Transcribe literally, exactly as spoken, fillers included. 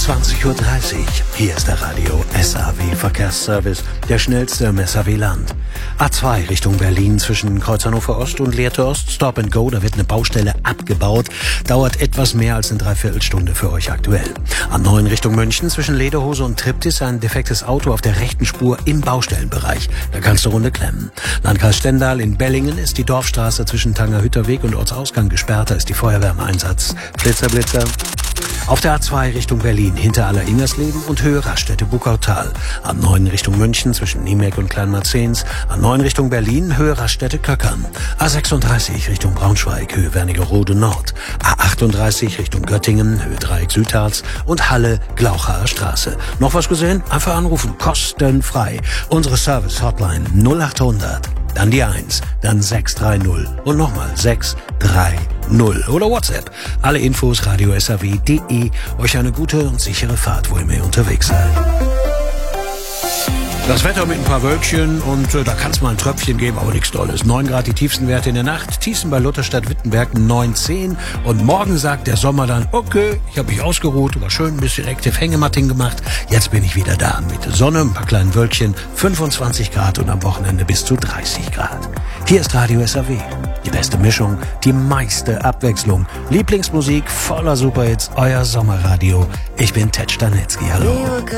zwanzig Uhr dreißig. Hier ist der Radio S A W Verkehrsservice, der schnellste im S A W-Land. A zwei Richtung Berlin zwischen Kreuz Hannover Ost und Lehrte Ost. Stop and Go, da wird eine Baustelle abgebaut. Dauert etwas mehr als eine Dreiviertelstunde für euch aktuell. A neun Richtung München zwischen Lederhose und Triptis ein defektes Auto auf der rechten Spur im Baustellenbereich. Da kannst du Runde klemmen. Landkreis Stendal in Bellingen ist die Dorfstraße zwischen Tangerhütterweg und Ortsausgang gesperrt. Da ist die Feuerwehr im Einsatz. Blitzer, Blitzer. Auf der A zwei Richtung Berlin hinter Alleringersleben und Höhe Raststätte Buckautal. A neun Richtung München zwischen Niemek und Kleinmarzens. A neun Richtung Berlin Höhe Raststätte Köckern. A sechsunddreißig Richtung Braunschweig Höhe Wernigerode Nord. A achtunddreißig Richtung Göttingen Höhe Dreieck Südharz und Halle Glauchaer Straße. Noch was gesehen? Einfach anrufen, kostenfrei. Unsere Service-Hotline null achthundert. Dann die eins, dann sechs drei null und nochmal sechs drei null oder WhatsApp. Alle Infos radio s a w punkt d e. Euch eine gute und sichere Fahrt, wo ihr mehr unterwegs seid. Das Wetter mit ein paar Wölkchen und äh, da kann es mal ein Tröpfchen geben, aber nichts Tolles. neun Grad die tiefsten Werte in der Nacht. Thiessen bei Lutherstadt-Wittenberg neun, zehn. Und morgen sagt der Sommer dann, okay, ich habe mich ausgeruht, war schön ein bisschen Active Hängematting gemacht. Jetzt bin ich wieder da mit Sonne, ein paar kleinen Wölkchen, fünfundzwanzig Grad und am Wochenende bis zu dreißig Grad. Hier ist Radio S A W. Die beste Mischung, die meiste Abwechslung. Lieblingsmusik voller Superhits, euer Sommerradio. Ich bin Ted Stanetzky, hallo.